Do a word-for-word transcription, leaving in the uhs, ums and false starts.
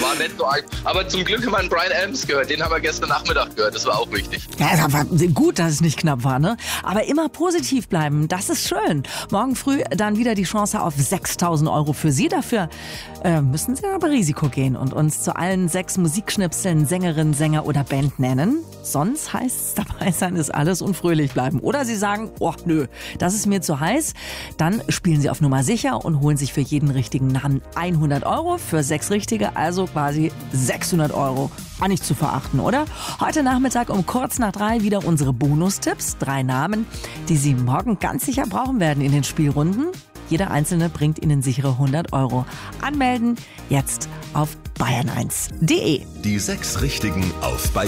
war nicht so arg. Aber zum Glück haben wir einen Bryan Adams gehört. Den haben wir gestern Nachmittag gehört. Das war auch wichtig. Ja, das war gut, dass es nicht knapp war, ne? Aber immer positiv bleiben, das ist schön. Morgen früh dann wieder die Chance auf sechstausend Euro für Sie. Dafür äh, müssen Sie aber Risiko gehen und uns zu allen sechs Musikschnipseln Sängerin, Sänger oder Band nennen. Sonst heißt es, dabei sein ist alles und fröhlich bleiben. Oder Sie sagen, oh nö, das ist mir zu heiß. Dann spielen Sie auf Nummer sicher und holen sich für jeden richtigen Namen hundert Euro. Für sechs richtige, also quasi sechshundert Euro. Auch nicht zu verachten, oder? Heute Nachmittag um kurz nach drei wieder unsere Bonustipps. Drei Namen, die Sie morgen ganz sicher brauchen werden in den Spielrunden. Jeder einzelne bringt Ihnen sichere hundert Euro. Anmelden jetzt auf bayern eins punkt de. Die sechs Richtigen auf Bayern